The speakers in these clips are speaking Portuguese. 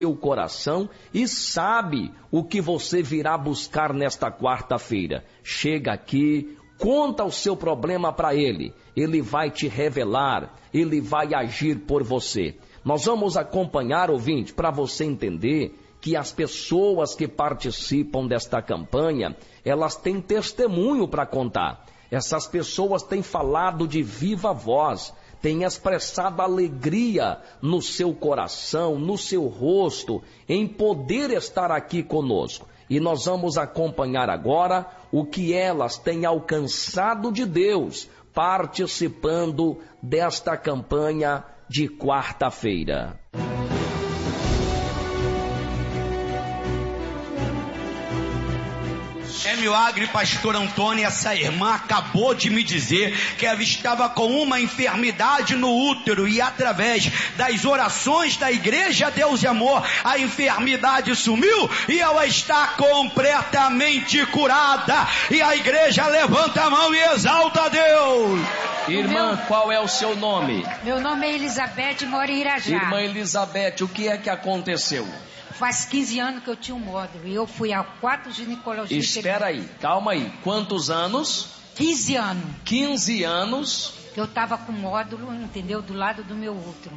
seu coração e sabe o que você virá buscar nesta quarta-feira. Chega aqui, conta o seu problema para ele. Ele vai te revelar, ele vai agir por você. Nós vamos acompanhar, ouvinte, para você entender que as pessoas que participam desta campanha, elas têm testemunho para contar. Essas pessoas têm falado de viva voz, têm expressado alegria no seu coração, no seu rosto, em poder estar aqui conosco. E nós vamos acompanhar agora o que elas têm alcançado de Deus, participando desta campanha de quarta-feira. É milagre, pastor Antônio, essa irmã acabou de me dizer que ela estava com uma enfermidade no útero e através das orações da igreja Deus e Amor, a enfermidade sumiu e ela está completamente curada. E a igreja levanta a mão e exalta a Deus. Irmã, qual é o seu nome? Meu nome é Elizabeth, moro em Irajá. Irmã Elizabeth, o que é que aconteceu? Faz 15 anos que eu tinha um módulo e eu fui a 4 ginecologistas. Espera aí, calma aí. Quantos anos? 15 anos. 15 anos. Eu estava com módulo, entendeu? Do lado do meu útero.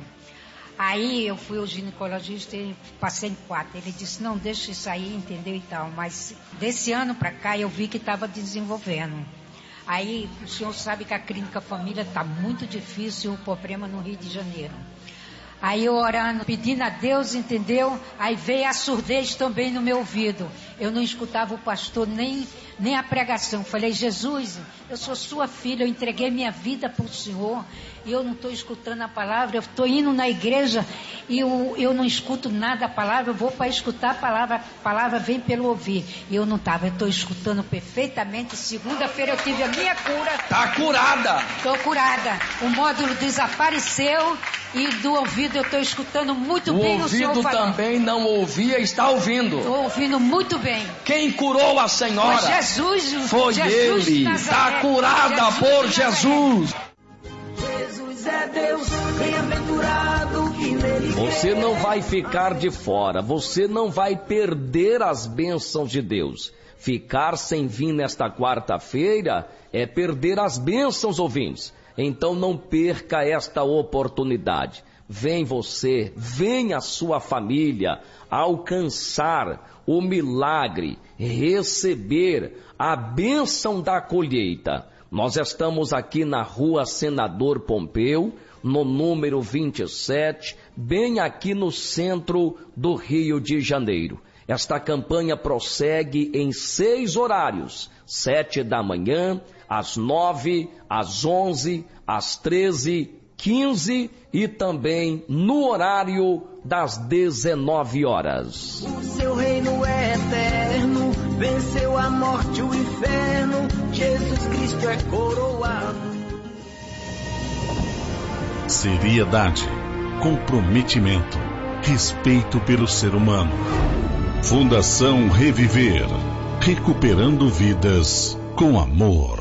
Aí eu fui ao ginecologista e passei em 4. Ele disse, não, deixa isso aí, entendeu e tal. Mas desse ano para cá eu vi que estava desenvolvendo. Aí o senhor sabe que a clínica família está muito difícil, o problema no Rio de Janeiro. Aí eu orando, pedindo a Deus, entendeu? Aí veio a surdez também no meu ouvido. Eu não escutava o pastor nem a pregação. Falei, Jesus, eu sou sua filha, eu entreguei minha vida para o Senhor. E eu não estou escutando a palavra, eu estou indo na igreja e eu não escuto nada a palavra, eu vou para escutar a palavra vem pelo ouvir. E eu não estava, eu estou escutando perfeitamente. Segunda-feira eu tive a minha cura. Está curada. Estou curada. O módulo desapareceu e do ouvido eu estou escutando muito bem o Senhor falando. O ouvido também não ouvia, está ouvindo. Estou ouvindo muito bem. Quem curou a senhora? Foi Jesus. Foi Jesus ele. Está curada por Jesus. Jesus é Deus, bem-aventurado que nele. Você não vai ficar de fora, você não vai perder as bênçãos de Deus. Ficar sem vir nesta quarta-feira é perder as bênçãos, ouvintes. Então não perca esta oportunidade. Vem você, vem a sua família alcançar o milagre, receber a bênção da colheita. Nós estamos aqui na Rua Senador Pompeu, no número 27, bem aqui no centro do Rio de Janeiro. Esta campanha prossegue em 6 horários, 7 da manhã, às 9, às 11, às 13, 15 e também no horário das 19 horas. O seu reino é eterno, venceu a morte e o inferno, Jesus Cristo é coroado. Seriedade, comprometimento, respeito pelo ser humano. Fundação Reviver, recuperando vidas com amor.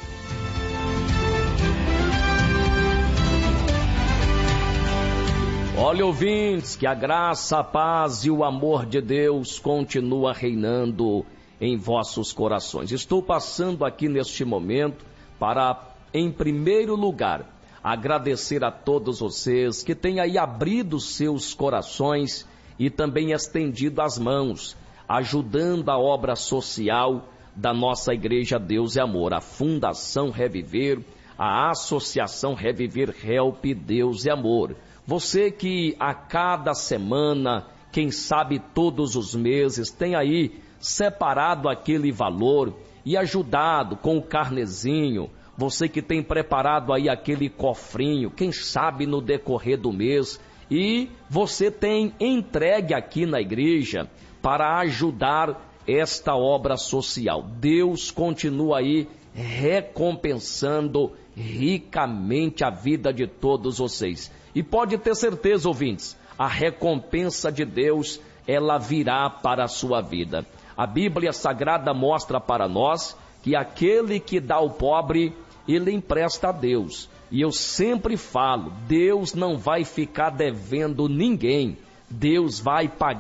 Olha, ouvintes, que a graça, a paz e o amor de Deus continua reinando em vossos corações. Estou passando aqui neste momento para, em primeiro lugar, agradecer a todos vocês que têm aí abrido seus corações e também estendido as mãos, ajudando a obra social da nossa Igreja Deus e Amor, a Fundação Reviver, a Associação Reviver Help Deus e Amor. Você que a cada semana, quem sabe todos os meses, tem aí separado aquele valor e ajudado com o carnezinho, você que tem preparado aí aquele cofrinho, quem sabe no decorrer do mês, e você tem entregue aqui na igreja para ajudar esta obra social. Deus continua aí recompensando ricamente a vida de todos vocês. E pode ter certeza, ouvintes, a recompensa de Deus, ela virá para a sua vida. A Bíblia Sagrada mostra para nós que aquele que dá ao pobre, ele empresta a Deus. E eu sempre falo, Deus não vai ficar devendo ninguém. Deus vai pagar